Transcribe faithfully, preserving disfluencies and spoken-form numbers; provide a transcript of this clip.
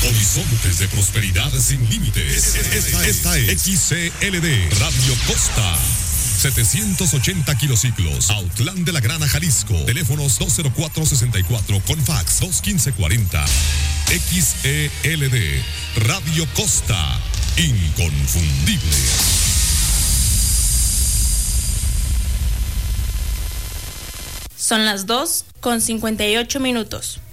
Horizontes de prosperidad sin límites. Esta, esta es X C L D Radio Costa. setecientos ochenta kilociclos, Autlán de la Grana, Jalisco. Teléfonos dos cero cuatro sesenta y cuatro con fax dos quince cuarenta. X E L D Radio Costa. Inconfundible. Son las dos con cincuenta y ocho minutos.